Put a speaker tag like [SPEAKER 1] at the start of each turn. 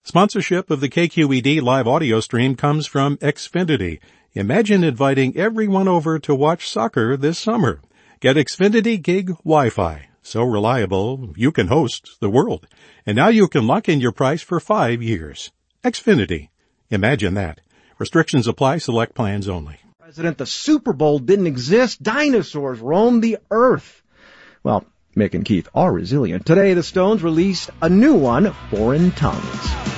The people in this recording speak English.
[SPEAKER 1] Sponsorship of the KQED live audio stream comes from Xfinity. Imagine inviting everyone over to watch soccer this summer. Get Xfinity Gig Wi-Fi. So reliable, you can host the world. And now you can lock in your price for 5 years. Xfinity. Imagine that. Restrictions apply. Select plans only.
[SPEAKER 2] President, the Super Bowl didn't exist. Dinosaurs roamed the earth. Well, Mick and Keith are resilient. Today, the Stones released a new one, Foreign Tongues.